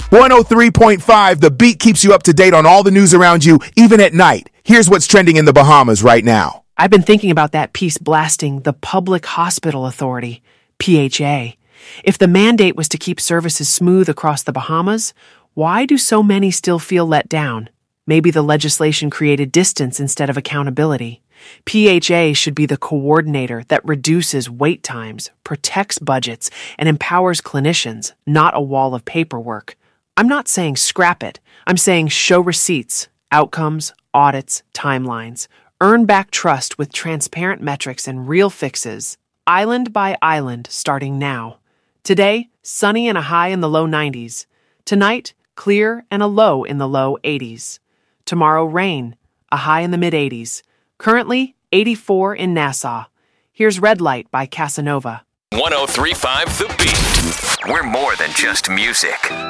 103.5, The Beat keeps you up to date on all the news around you, even at night. Here's what's trending in the Bahamas right now. I've been thinking about that piece blasting the Public Hospital Authority, PHA. If the mandate was to keep services smooth across the Bahamas, why do so many still feel let down? Maybe the legislation created distance instead of accountability. PHA should be the coordinator that reduces wait times, protects budgets, and empowers clinicians, not a wall of paperwork. I'm not saying scrap it. I'm saying show receipts, outcomes, audits, timelines. Earn back trust with transparent metrics and real fixes. Island by island, starting now. Today, sunny and a high in the low 90s. Tonight, clear and a low in the low 80s. Tomorrow, rain, a high in the mid-80s. Currently, 84 in Nassau. Here's Red Light by Casanova. 103.5 The Beat. We're more than just music.